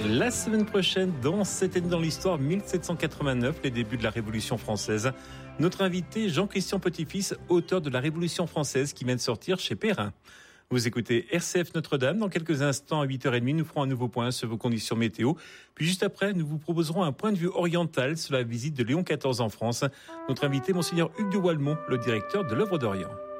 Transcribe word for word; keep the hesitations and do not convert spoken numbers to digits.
La semaine prochaine, dans Cette année dans l'histoire, mille sept cent quatre-vingt-neuf, les débuts de la Révolution française. Notre invité, Jean-Christian Petit-Fils, auteur de La Révolution française, qui vient de sortir chez Perrin. Vous écoutez R C F Notre-Dame. Dans quelques instants, à huit heures trente, nous ferons un nouveau point sur vos conditions météo. Puis juste après, nous vous proposerons un point de vue oriental sur la visite de Léon quatorze en France. Notre invité, Monseigneur Hugues de Walmont, le directeur de l'Œuvre d'Orient.